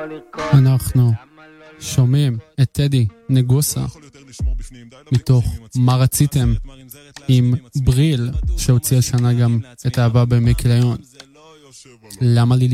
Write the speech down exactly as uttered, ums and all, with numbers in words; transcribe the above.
אנחנו שומעים את טדי נגוסה מתוך מה רציתם עם בריל שהוציא השנה גם את האהבה במי כליון. למה לי